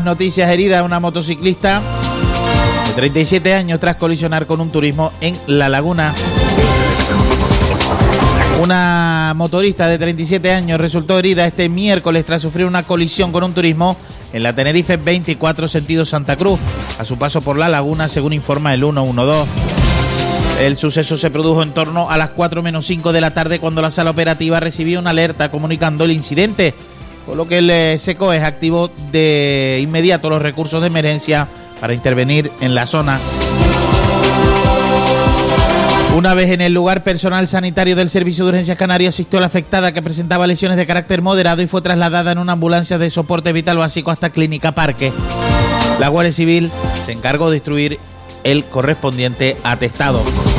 noticias: herida una motociclista de 37 años tras colisionar con un turismo en La Laguna. Una motorista de 37 años resultó herida este miércoles tras sufrir una colisión con un turismo en la Tenerife 24 sentido Santa Cruz, a su paso por La Laguna, según informa el 112. El suceso se produjo en torno a las 4 menos 5 de la tarde, cuando la sala operativa recibió una alerta comunicando el incidente, por lo que el SECOES activó de inmediato los recursos de emergencia para intervenir en la zona. Una vez en el lugar, personal sanitario del Servicio de Urgencias Canario asistió a la afectada, que presentaba lesiones de carácter moderado, y fue trasladada en una ambulancia de soporte vital básico hasta Clínica Parque. La Guardia Civil se encargó de instruir el correspondiente atestado.